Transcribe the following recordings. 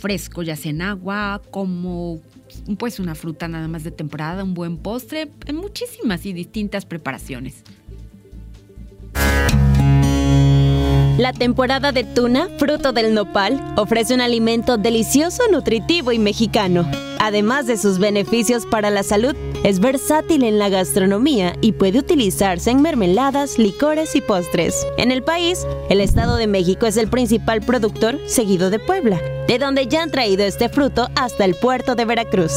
fresco, ya sea en agua, como pues una fruta nada más de temporada, un buen postre, en muchísimas y distintas preparaciones. La temporada de tuna, fruto del nopal, ofrece un alimento delicioso, nutritivo y mexicano. Además de sus beneficios para la salud, es versátil en la gastronomía y puede utilizarse en mermeladas, licores y postres. En el país, el Estado de México es el principal productor, seguido de Puebla, de donde ya han traído este fruto hasta el puerto de Veracruz.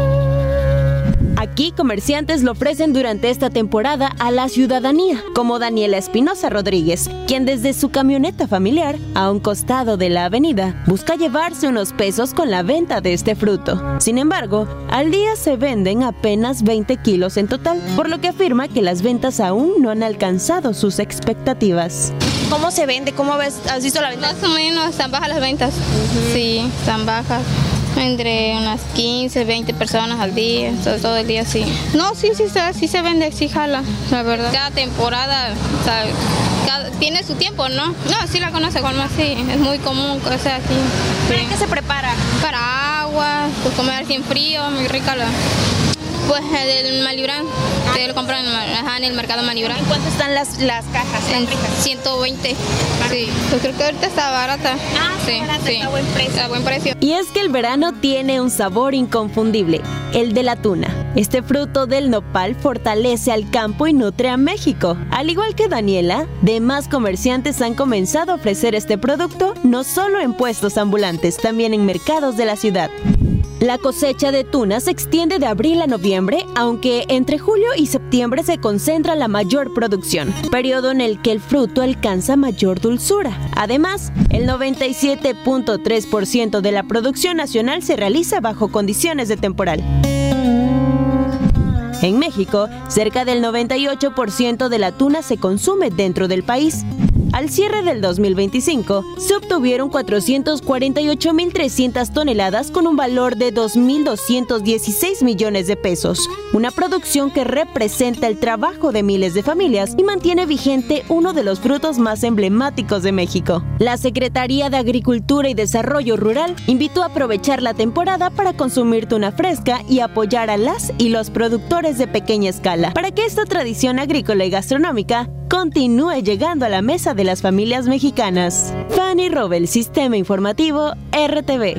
Aquí, comerciantes lo ofrecen durante esta temporada a la ciudadanía, como Daniela Espinosa Rodríguez, quien desde su camioneta familiar, a un costado de la avenida, busca llevarse unos pesos con la venta de este fruto. Sin embargo, al día se venden apenas 20 kilos en total, por lo que afirma que las ventas aún no han alcanzado sus expectativas. ¿Cómo se vende? ¿Cómo has visto la venta? Más o menos están bajas las ventas. Sí, están bajas. Entre unas 15, 20 personas al día, todo el día, sí. No, sí se vende, sí jala, la verdad. Cada temporada, o sea, tiene su tiempo, ¿no? No, sí la conoce, Juanma, sí, es muy común, o sea, sí. ¿Para qué se prepara? Para agua, pues comer así en frío, muy rica la... Pues el Malibrán, se lo compran en el mercado Malibrán. ¿En cuánto están las cajas? En 120. Sí, pues creo que ahorita está barata. Sí, barata, sí. Está a buen precio. Está a buen precio. Y es que el verano tiene un sabor inconfundible, el de la tuna. Este fruto del nopal fortalece al campo y nutre a México. Al igual que Daniela, demás comerciantes han comenzado a ofrecer este producto no solo en puestos ambulantes, también en mercados de la ciudad. La cosecha de tuna se extiende de abril a noviembre, aunque entre julio y septiembre se concentra la mayor producción, periodo en el que el fruto alcanza mayor dulzura. Además, el 97.3% de la producción nacional se realiza bajo condiciones de temporal. En México, cerca del 98% de la tuna se consume dentro del país. Al cierre del 2025, se obtuvieron 448.300 toneladas con un valor de 2.216 millones de pesos, una producción que representa el trabajo de miles de familias y mantiene vigente uno de los frutos más emblemáticos de México. La Secretaría de Agricultura y Desarrollo Rural invitó a aprovechar la temporada para consumir tuna fresca y apoyar a las y los productores de pequeña escala, para que esta tradición agrícola y gastronómica continúe llegando a la mesa de las familias mexicanas. Fanny Robel, Sistema Informativo, RTV.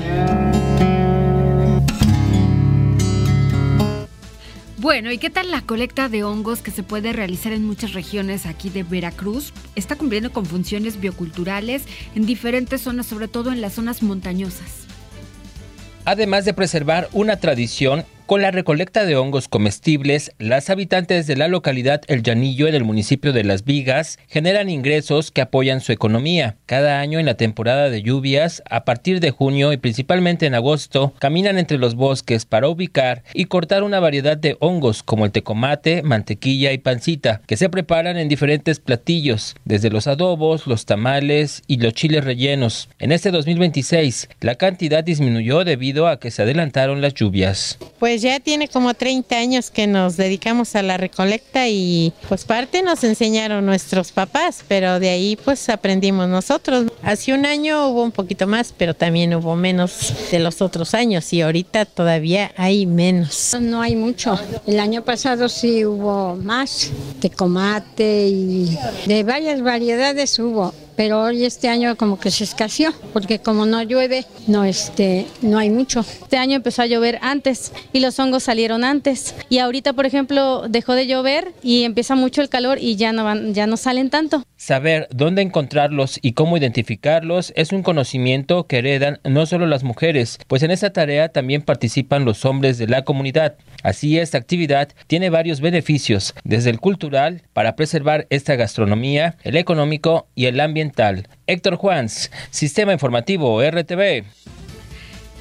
Bueno, ¿y qué tal la colecta de hongos que se puede realizar en muchas regiones aquí de Veracruz? Está cumpliendo con funciones bioculturales en diferentes zonas, sobre todo en las zonas montañosas. Además de preservar una tradición, con la recolecta de hongos comestibles, las habitantes de la localidad El Llanillo, en el municipio de Las Vigas, generan ingresos que apoyan su economía. Cada año en la temporada de lluvias, a partir de junio y principalmente en agosto, caminan entre los bosques para ubicar y cortar una variedad de hongos como el tecomate, mantequilla y pancita, que se preparan en diferentes platillos, desde los adobos, los tamales y los chiles rellenos. En este 2026, la cantidad disminuyó debido a que se adelantaron las lluvias. Pues ya tiene como 30 años que nos dedicamos a la recolecta y pues parte nos enseñaron nuestros papás, pero de ahí pues aprendimos nosotros. Hace un año hubo un poquito más, pero también hubo menos de los otros años y ahorita todavía hay menos. No hay mucho. El año pasado sí hubo más, tecomate y de varias variedades hubo. Pero hoy este año como que se escaseó, porque como no llueve, no hay mucho. Este año empezó a llover antes y los hongos salieron antes. Y ahorita, por ejemplo, dejó de llover y empieza mucho el calor y ya no salen tanto. Saber dónde encontrarlos y cómo identificarlos es un conocimiento que heredan no solo las mujeres, pues en esta tarea también participan los hombres de la comunidad. Así, esta actividad tiene varios beneficios, desde el cultural, para preservar esta gastronomía, el económico y el ambiental. Héctor Juans, Sistema Informativo RTV.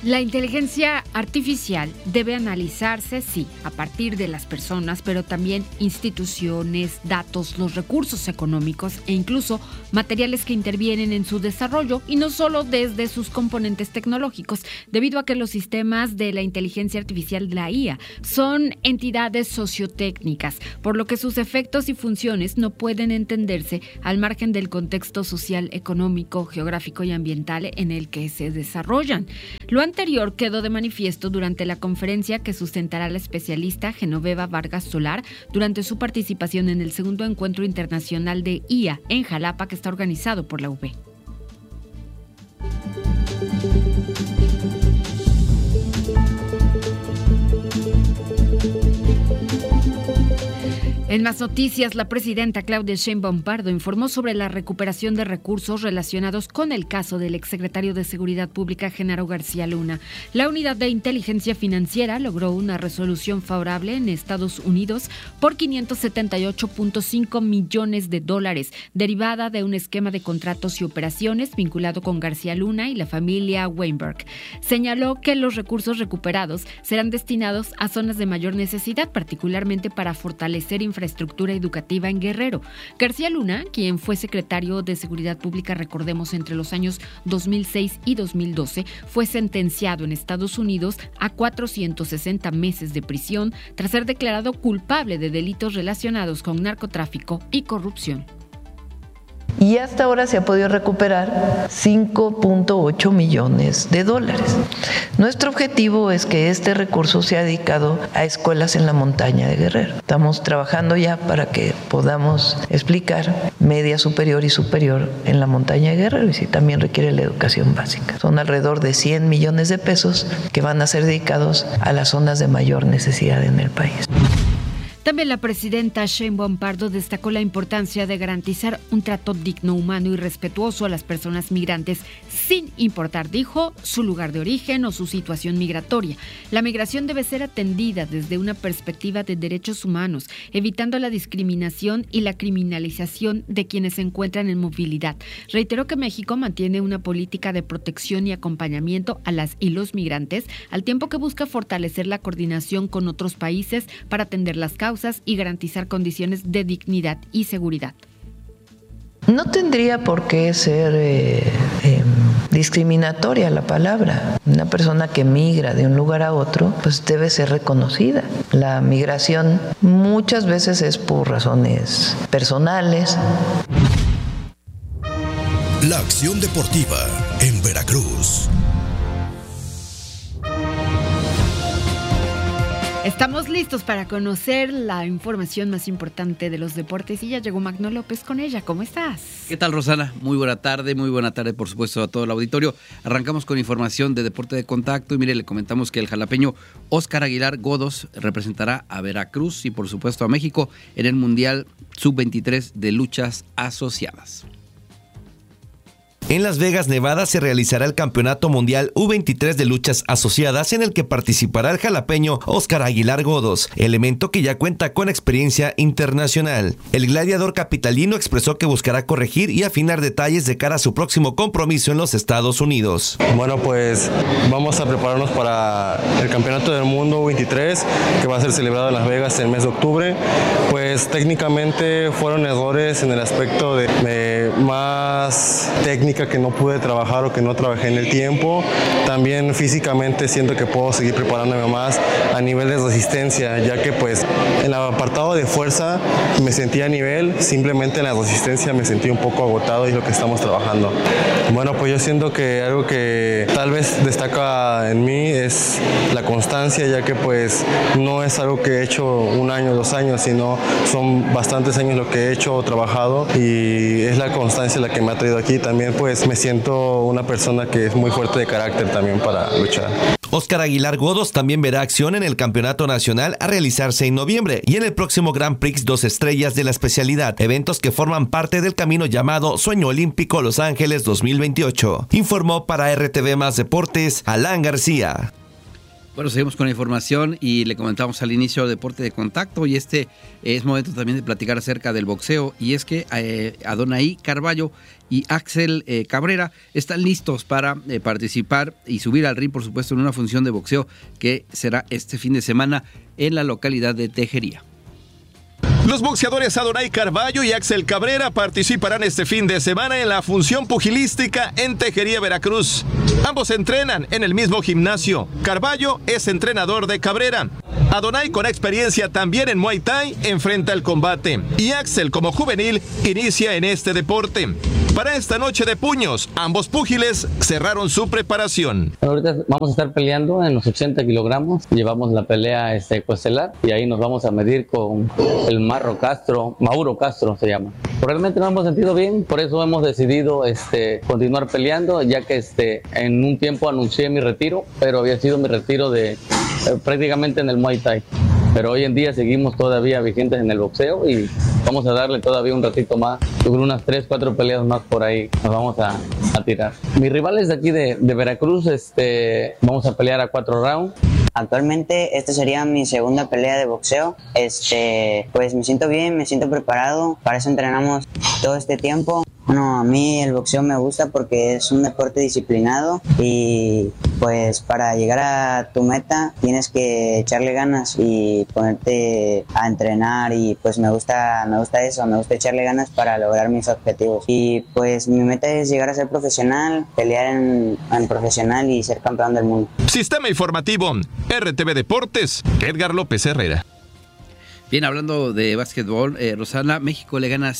La inteligencia artificial debe analizarse, sí, a partir de las personas, pero también instituciones, datos, los recursos económicos e incluso materiales que intervienen en su desarrollo, y no solo desde sus componentes tecnológicos, debido a que los sistemas de la inteligencia artificial de la IA son entidades sociotécnicas, por lo que sus efectos y funciones no pueden entenderse al margen del contexto social, económico, geográfico y ambiental en el que se desarrollan. Lo anterior quedó de manifiesto durante la conferencia que sustentará la especialista Genoveva Vargas Solar durante su participación en el segundo encuentro internacional de IA en Jalapa, que está organizado por la UB. En más noticias, la presidenta Claudia Sheinbaum Pardo informó sobre la recuperación de recursos relacionados con el caso del exsecretario de Seguridad Pública, Genaro García Luna. La unidad de inteligencia financiera logró una resolución favorable en Estados Unidos por $578.5 millones, derivada de un esquema de contratos y operaciones vinculado con García Luna y la familia Weinberg. Señaló que los recursos recuperados serán destinados a zonas de mayor necesidad, particularmente para fortalecer infraestructura educativa en Guerrero. García Luna, quien fue secretario de Seguridad Pública, recordemos, entre los años 2006 y 2012, fue sentenciado en Estados Unidos a 460 meses de prisión tras ser declarado culpable de delitos relacionados con narcotráfico y corrupción. Y hasta ahora se ha podido recuperar $5.8 millones. Nuestro objetivo es que este recurso sea dedicado a escuelas en la montaña de Guerrero. Estamos trabajando ya para que podamos explicar media superior y superior en la montaña de Guerrero, y si también requiere la educación básica. Son alrededor de $100 millones que van a ser dedicados a las zonas de mayor necesidad en el país. También la presidenta Sheinbaum Pardo destacó la importancia de garantizar un trato digno, humano y respetuoso a las personas migrantes, sin importar, dijo, su lugar de origen o su situación migratoria. La migración debe ser atendida desde una perspectiva de derechos humanos, evitando la discriminación y la criminalización de quienes se encuentran en movilidad. Reiteró que México mantiene una política de protección y acompañamiento a las y los migrantes, al tiempo que busca fortalecer la coordinación con otros países para atender las causas y garantizar condiciones de dignidad y seguridad. No tendría por qué ser discriminatoria la palabra. Una persona que migra de un lugar a otro, pues debe ser reconocida. La migración muchas veces es por razones personales. La acción deportiva en Veracruz. Estamos listos para conocer la información más importante de los deportes y ya llegó Magno López con ella. ¿Cómo estás? ¿Qué tal, Rosana? Muy buena tarde, por supuesto, a todo el auditorio. Arrancamos con información de deporte de contacto y mire, le comentamos que el jalapeño Óscar Aguilar Godos representará a Veracruz y por supuesto a México en el Mundial Sub-23 de luchas asociadas. En Las Vegas, Nevada, se realizará el Campeonato Mundial U23 de Luchas Asociadas, en el que participará el jalapeño Óscar Aguilar Godos, elemento que ya cuenta con experiencia internacional. El gladiador capitalino expresó que buscará corregir y afinar detalles de cara a su próximo compromiso en los Estados Unidos. Bueno, pues vamos a prepararnos para el Campeonato del Mundo U23, que va a ser celebrado en Las Vegas en el mes de octubre. Pues técnicamente fueron errores en el aspecto de más técnica que no pude trabajar o que no trabajé en el tiempo. También físicamente siento que puedo seguir preparándome más a nivel de resistencia, ya que pues en el apartado de fuerza me sentí a nivel, simplemente en la resistencia me sentí un poco agotado y es lo que estamos trabajando. Bueno, pues yo siento que algo que tal vez destaca en mí es la constancia, ya que pues no es algo que he hecho 1 año, 2 años, sino son bastantes años lo que he hecho o trabajado, y es la constancia la que me ha traído aquí. También pues me siento una persona que es muy fuerte de carácter también para luchar. Óscar Aguilar Godos también verá acción en el Campeonato Nacional a realizarse en noviembre y en el próximo Grand Prix 2 estrellas de la especialidad, eventos que forman parte del camino llamado Sueño Olímpico Los Ángeles 2028. Informó para RTV Más Deportes, Alan García. Bueno, seguimos con la información y le comentamos al inicio Deporte de Contacto, y es momento también de platicar acerca del boxeo, y es que Adonai Carballo y Axel Cabrera están listos para participar y subir al ring, por supuesto, en una función de boxeo que será este fin de semana en la localidad de Tejería. Los boxeadores Adonai Carballo y Axel Cabrera participarán este fin de semana en la función pugilística en Tejería, Veracruz. Ambos entrenan en el mismo gimnasio. Carballo es entrenador de Cabrera. Adonai, con experiencia también en Muay Thai, enfrenta el combate. Y Axel, como juvenil, inicia en este deporte. Para esta noche de puños, ambos púgiles cerraron su preparación. Ahorita vamos a estar peleando en los 80 kilogramos. Llevamos la pelea coestelar y ahí nos vamos a medir con el Mauro Castro se llama. Realmente nos hemos sentido bien, por eso hemos decidido continuar peleando, ya que en un tiempo anuncié mi retiro, pero había sido mi retiro de prácticamente en el Muay Thai. Pero hoy en día seguimos todavía vigentes en el boxeo y vamos a darle todavía un ratito más. Yo creo unas 3-4 peleas más por ahí nos vamos a tirar. Mis rivales de aquí de Veracruz, vamos a pelear a 4 rounds. Actualmente esta sería mi segunda pelea de boxeo. Pues me siento bien, me siento preparado. Para eso entrenamos todo este tiempo. Bueno, a mí el boxeo me gusta porque es un deporte disciplinado y pues para llegar a tu meta tienes que echarle ganas y ponerte a entrenar, y pues me gusta eso, me gusta echarle ganas para lograr mis objetivos. Y pues mi meta es llegar a ser profesional, pelear en profesional y ser campeón del mundo. Sistema informativo RTV Deportes, Edgar López Herrera. Bien, hablando de básquetbol, Rosana, México le gana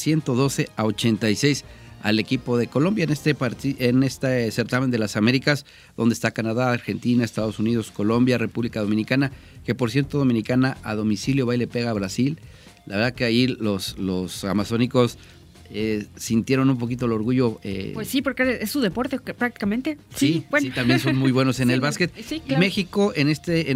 112-86 al equipo de Colombia en este certamen de las Américas, donde está Canadá, Argentina, Estados Unidos, Colombia, República Dominicana, que por cierto Dominicana a domicilio va y le pega a Brasil. La verdad que ahí los amazónicos sintieron un poquito el orgullo. Pues sí, porque es su deporte prácticamente. Sí, bueno. Sí, también son muy buenos en el básquet. Sí, claro. Y México en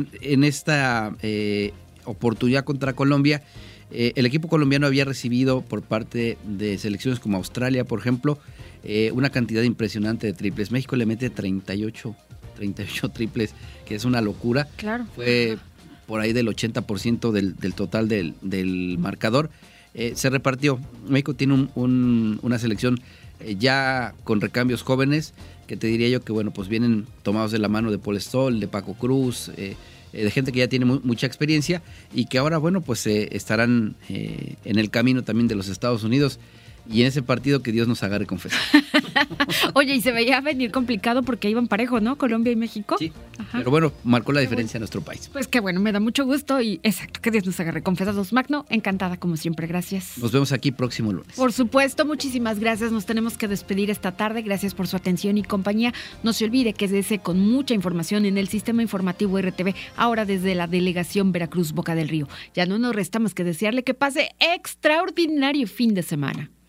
esta oportunidad contra Colombia, el equipo colombiano había recibido por parte de selecciones como Australia, por ejemplo, una cantidad impresionante de triples. México le mete 38 triples, que es una locura. Claro. Fue por ahí del 80% del total del marcador. Se repartió. México tiene una selección ya con recambios jóvenes, que te diría yo que bueno, pues vienen tomados de la mano de Paul Stoll, de Paco Cruz, de gente que ya tiene mucha experiencia y que ahora bueno, pues estarán en el camino también de los Estados Unidos. Y en ese partido que Dios nos agarre confesar. Oye, y se veía venir complicado porque iban parejo, ¿no? Colombia y México. Sí, pero bueno, marcó la diferencia en nuestro país. Pues qué bueno, me da mucho gusto y exacto, que Dios nos agarre confesados. Magno, encantada como siempre, gracias. Nos vemos aquí próximo lunes. Por supuesto, muchísimas gracias. Nos tenemos que despedir esta tarde. Gracias por su atención y compañía. No se olvide que quédese con mucha información en el Sistema Informativo RTV, ahora desde la Delegación Veracruz Boca del Río. Ya no nos resta más que desearle que pase extraordinario fin de semana.